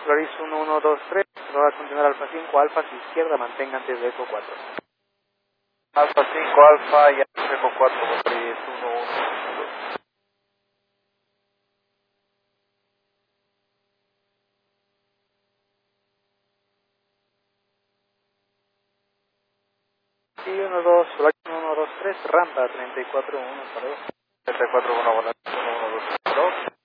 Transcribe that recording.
Floris 1123, va a continuar Alfa 5, Alfa su izquierda, mantenga antes de Eco 4. Alfa 5, Alfa y Eco 4, Floris 1123. Sí, 12, Floris 123, rampa 34-1, hasta luego. 34-1, buenas, 1-1-2-2.